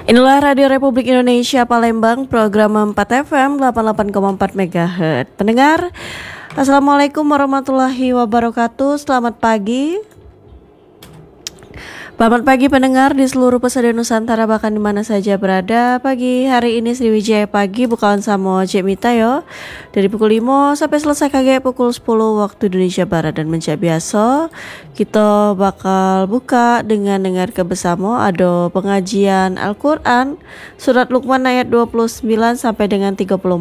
Inilah Radio Republik Indonesia Palembang, program 4 FM 88,4 MHz. Pendengar, Assalamualaikum warahmatullahi wabarakatuh. Selamat pagi. Selamat pagi pendengar di seluruh pesada Nusantara, bahkan di mana saja berada. Pagi hari ini Sriwijaya Pagi bukaan sama Cik Mita yo. Dari pukul 5 sampai selesai kage pukul 10 waktu Indonesia Barat. Dan mencak biasa kita bakal buka dengan dengar bersama ada pengajian Al-Quran Surat Luqman ayat 29 sampai dengan 34.